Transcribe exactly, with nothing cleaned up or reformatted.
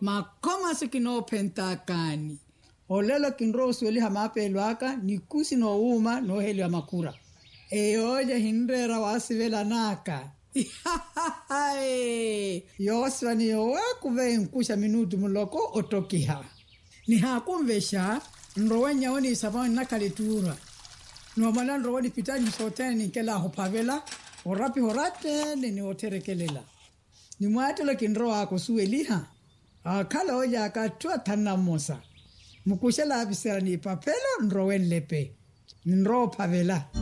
makoma se kino pentakani olelo kinro sueli hamapelwaka nikusi no uma no heli makura eyoje hindera wasivela naka yoswani yowe kuve nkusha minutu muloko otokiha ni hakumvesha nrowenya oni sabani nakalitura no mala nrowani pitani soteni kela hopavela orapi horate ni oterekelela ni mwate lo kinro ako sueliha akala oja akatwa tanamosa mukushala abisera ni papelo nrowen lepe nro pavela